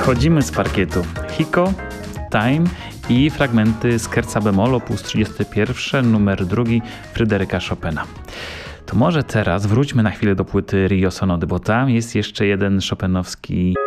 Schodzimy z parkietu. Hiko, Time i fragmenty Scherza bemol op. 31, numer 2 Fryderyka Chopina. To może teraz wróćmy na chwilę do płyty Rio Sonody, bo tam jest jeszcze jeden chopinowski